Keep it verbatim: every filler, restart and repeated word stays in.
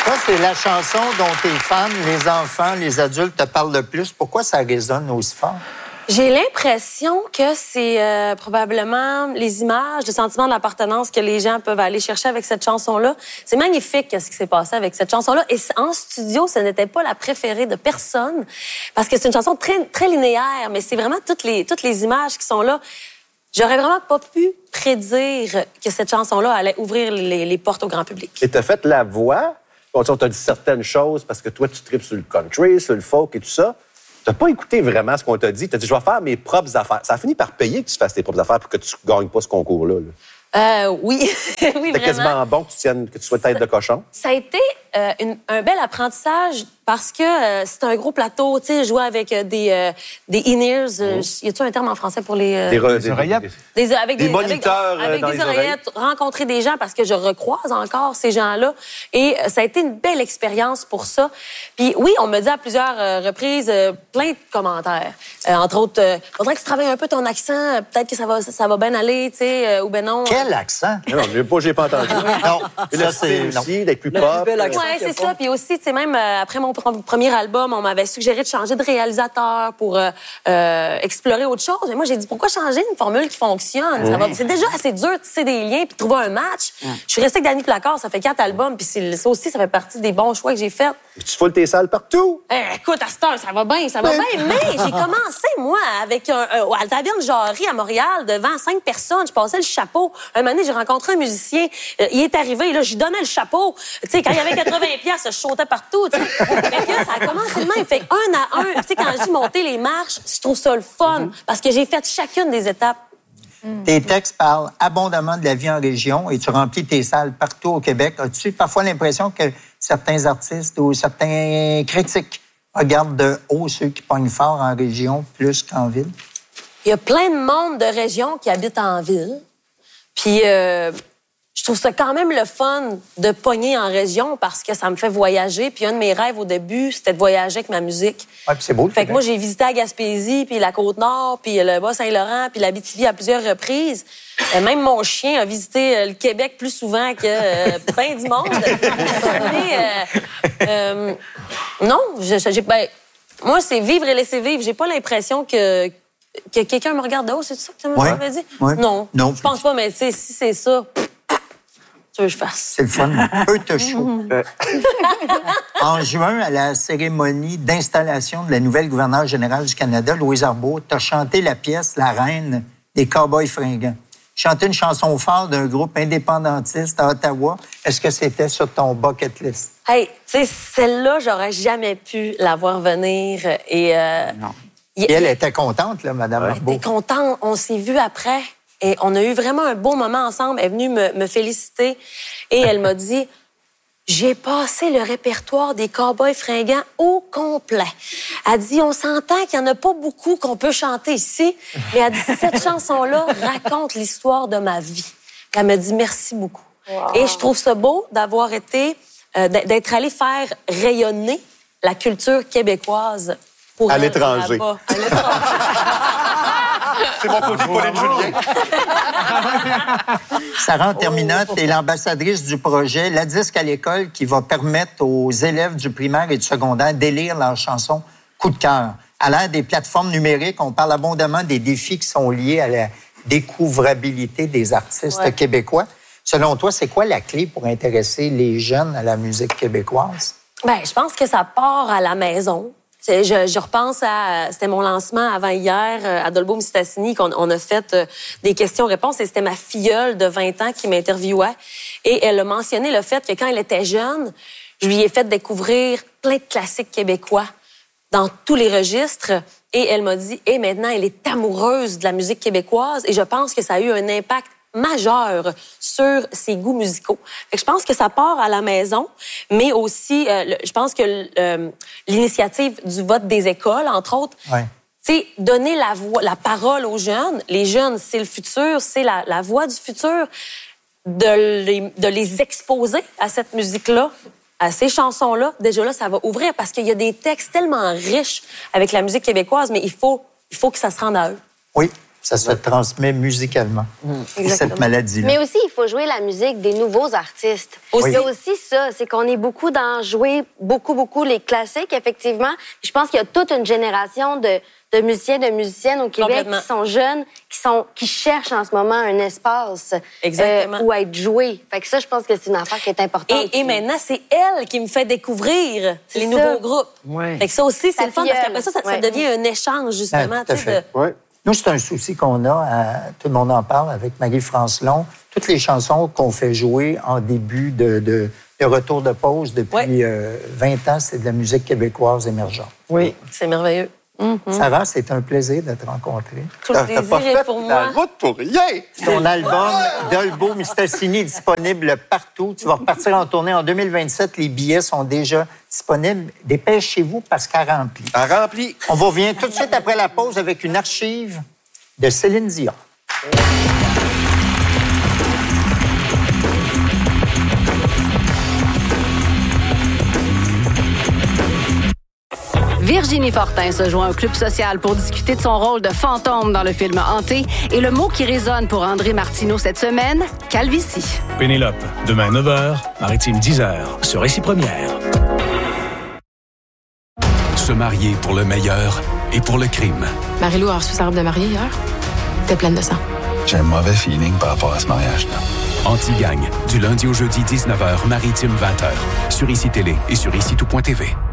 Toi, c'est la chanson dont tes fans, les enfants, les adultes te parlent le plus. Pourquoi ça résonne aussi fort? J'ai l'impression que c'est euh, probablement les images, le sentiment d'appartenance que les gens peuvent aller chercher avec cette chanson-là. C'est magnifique ce qui s'est passé avec cette chanson-là. Et en studio, ce n'était pas la préférée de personne parce que c'est une chanson très, très linéaire, mais c'est vraiment toutes les, toutes les images qui sont là. J'aurais vraiment pas pu prédire que cette chanson-là allait ouvrir les, les portes au grand public. Et t'as fait la voix. On t'a dit certaines choses parce que toi, tu tripes sur le country, sur le folk et tout ça. Tu n'as pas écouté vraiment ce qu'on t'a dit. Tu as dit, je vais faire mes propres affaires. Ça a fini par payer que tu fasses tes propres affaires pour que tu ne gagnes pas ce concours-là. Là. Euh, oui, oui, C'était vraiment. quasiment bon que tu, tiennes, que tu sois tête de cochon. Ça a été euh, une, un bel apprentissage parce que euh, c'est un gros plateau. Tu sais, jouer avec euh, des, euh, des in-ears. Euh, y a-t-il un terme en français pour les... Euh, Des, re- Des oreillettes. Des, avec Des des, moniteurs, avec, euh, avec dans des les oreillettes, rencontrer des gens parce que je recroise encore ces gens-là. Et euh, ça a été une belle expérience pour ça. Puis oui, on me dit à plusieurs euh, reprises euh, plein de commentaires. Euh, entre autres, euh, faudrait que tu travailles un peu ton accent. Peut-être que ça va, ça, ça va bien aller, tu sais, euh, ou ben non. Quel accent? Non, j'ai pas, j'ai pas entendu. Non, Et ça, le c'est... style non. aussi, d'être plus Le pop. plus bel accent. Ouais, c'est ça. Puis aussi, tu sais, même euh, après mon pr- premier album, on m'avait suggéré de changer de réalisateur pour euh, euh, explorer autre chose. Mais moi, j'ai dit, pourquoi changer une formule qui fonctionne? Ça va... C'est déjà assez dur de tisser des liens puis de trouver un match. Je suis restée avec Danny Placard, ça fait quatre albums, puis c'est- ça aussi, ça fait partie des bons choix que j'ai faits. Tu foules tes salles partout. Eh, écoute, à cette heure, ça va bien, ça va bien. Mais j'ai commencé, moi, avec un, un, à la taverne Jarry à Montréal, devant cinq personnes. Je passais le chapeau. Un moment donné, j'ai rencontré un musicien. Euh, il est arrivé, là, j'y donnais le chapeau. Tu sais, quand il y avait quatre-vingts piastres, je sautais partout, tu sais. Fait que ça a commencé de même. Fait un à un, tu sais, quand je dis monter les marches, je trouve ça le fun. Parce que j'ai fait chacune des étapes. Tes textes parlent abondamment de la vie en région et tu remplis tes salles partout au Québec. As-tu parfois l'impression que certains artistes ou certains critiques regardent de haut ceux qui pognent fort en région plus qu'en ville? Il y a plein de monde de régions qui habitent en ville. Puis euh, je trouve ça quand même le fun de pogner en région parce que ça me fait voyager. Puis un de mes rêves au début, c'était de voyager avec ma musique. Oui, puis c'est beau. le Fait que Québec. moi, j'ai visité la Gaspésie, puis la Côte-Nord, puis le Bas-Saint-Laurent, puis l'Abitibi à plusieurs reprises. Euh, même mon chien a visité euh, le Québec plus souvent que euh, plein du monde. Mais, euh, euh, non, je- je- j'ai, ben, moi, c'est vivre et laisser vivre. J'ai pas l'impression que, que quelqu'un me regarde de haut. C'est ça que tu Ouais. m'avais dit? Ouais. Non, Non. je pense pas, mais tu sais, si c'est ça, tu veux que je fasse? C'est le fun. Peu te chaud. En juin, à la cérémonie d'installation de la nouvelle gouverneure générale du Canada, Louise Arbour, tu as chanté la pièce La Reine des Cowboys fringants. Chanter une chanson phare d'un groupe indépendantiste à Ottawa, est-ce que c'était sur ton bucket list? Hey, tu sais, celle-là, j'aurais jamais pu la voir venir. Et, euh, Non. y- Et elle était contente, là, Mme Elle Arbour. était contente. On s'est vus après et on a eu vraiment un beau moment ensemble. Elle est venue me, me féliciter et elle m'a dit « J'ai passé le répertoire des Cowboys fringants au complet. » Elle dit « On s'entend qu'il n'y en a pas beaucoup qu'on peut chanter ici, mais elle dit « Cette chanson-là raconte l'histoire de ma vie. » Elle m'a dit « Merci beaucoup. Et je trouve ça beau d'avoir été, euh, d'être allé faire rayonner la culture québécoise pour À elle, l'étranger. là-bas. À l'étranger. C'est mon côté Pauline Julien. Sarah, en terminant, tu es l'ambassadrice du projet La Disque à l'école qui va permettre aux élèves du primaire et du secondaire d'élire leurs chansons coup de cœur. À l'ère des plateformes numériques, on parle abondamment des défis qui sont liés à la découvrabilité des artistes Ouais. québécois. Selon toi, c'est quoi la clé pour intéresser les jeunes à la musique québécoise? Ben, je pense que ça part à la maison. C'est- Je, je repense à... C'était mon lancement avant hier euh, à Dolbeau-Mistassini qu'on on a fait euh, des questions-réponses et c'était ma filleule de vingt ans qui m'interviewait. Et elle a mentionné le fait que quand elle était jeune, je lui ai fait découvrir plein de classiques québécois dans tous les registres. Et elle m'a dit, et maintenant, elle est amoureuse de la musique québécoise. Et je pense que ça a eu un impact majeur sur ses goûts musicaux. Fait que je pense que ça part à la maison, mais aussi, euh, le- je pense que euh, l'initiative du vote des écoles, entre autres, Ouais. tu sais, donner la voix, la parole aux jeunes. Les jeunes, c'est le futur, c'est la, la voix du futur. De les, de les exposer à cette musique-là, à ces chansons-là, déjà là, ça va ouvrir parce qu'il y a des textes tellement riches avec la musique québécoise, mais il faut, il faut que ça se rende à eux. Oui. Ça se transmet musicalement, Exactement. cette maladie-là. Mais aussi, il faut jouer la musique des nouveaux artistes. Aussi. Il y a aussi ça, c'est qu'on est beaucoup dans jouer beaucoup, beaucoup les classiques, effectivement. Je pense qu'il y a toute une génération de, de musiciens, de musiciennes au Québec Complètement. qui sont jeunes, qui, sont, qui cherchent en ce moment un espace Exactement. euh, où être joué. Fait que ça, je pense que c'est une affaire qui est importante. Et, et maintenant, c'est elle qui me fait découvrir C'est les ça. nouveaux groupes. Ouais. Fait que ça aussi, c'est Ta le fun, parce filleule. qu'après ça, ça, ça Ouais. devient un échange, justement. Ah, tout à tu sais, fait. de- Ouais. Nous, c'est un souci qu'on a, à- tout le monde en parle avec Marie Francelon. Toutes les chansons qu'on fait jouer en début de, de, de retour de pause depuis Ouais. euh, vingt ans, c'est de la musique québécoise émergente. Oui. C'est merveilleux. Sarah, c'est un plaisir de te rencontrer. Tout le T'as plaisir pas est fait pour la moi. route pour rien. Ton album Dolbeau Mistassini est disponible partout. Tu vas repartir en tournée en deux mille vingt-sept. Les billets sont déjà disponibles. Dépêchez-vous parce qu'elle remplit. À rempli. On va revenir tout de suite après la pause avec une archive de Céline Dion. Virginie Fortin se joint au Club social pour discuter de son rôle de fantôme dans le film Hanté. Et le mot qui résonne pour André Martineau cette semaine, calvitie. Pénélope, demain neuf heures, Maritime dix heures, sur Récit Première. Se marier pour le meilleur et pour le crime. Marie-Lou a reçu sa robe de mariée hier. T'es pleine de sang. J'ai un mauvais feeling par rapport à ce mariage-là. Anti-gang, du lundi au jeudi dix-neuf heures, Maritime vingt heures, sur Ici Télé et sur ici tout point T V.